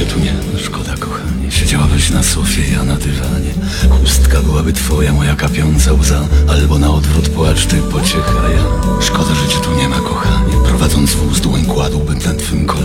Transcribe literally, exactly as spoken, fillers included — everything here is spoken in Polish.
cię tu nie ma, szkoda kochanie. Siedziałabyś na sofie, ja na dywanie. Chustka byłaby twoja, moja kapiąca łza. Albo na odwrót płacz, ty pociecha ja. Szkoda, że cię tu nie ma, kochanie. Prowadząc wóz, dłoń kładłbym na twym kolanie.